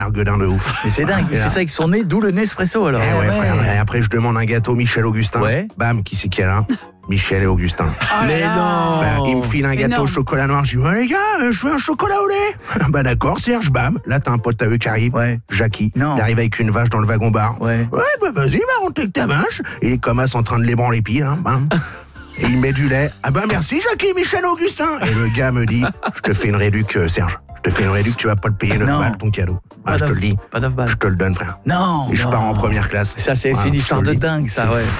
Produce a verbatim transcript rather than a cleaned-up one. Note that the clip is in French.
Arguedin de ouf. Mais c'est dingue, il fait ça avec son nez, d'où le Nespresso alors. Eh ouais, ouais. frère. Et après, je demande un gâteau Michel Augustin. Ouais. Bam, qui c'est qui est là? Michel et Augustin. Oh Mais là là. non. Frère, il me file un Mais gâteau non. au chocolat noir. Je dis, ouais, les gars, euh, je veux un chocolat au lait. Bah d'accord, Serge, bam. Là, t'as un pote à eux qui arrive. Ouais. Jackie. Non. Il arrive avec une vache dans le wagon-bar. Ouais. Ouais, bah vas-y, va monter avec ta vache. Et il commence en train de l'ébranler les pieds, hein, bam. Et il met du lait. Ah bah merci, Jackie, Michel, Augustin. Et le gars me dit, je te fais une réduc, euh, Serge. Je te fais une réduc, tu vas pas le payer neuf Non. balles, ton cadeau. Ah, Pas je te d'off- le dis. Pas d'off balles. Je te le donne, frère. Non. Et je non. pars en première classe. Ça, c'est c'est Voilà, une je histoire te de le dis. dingue, ça, C'est ouais.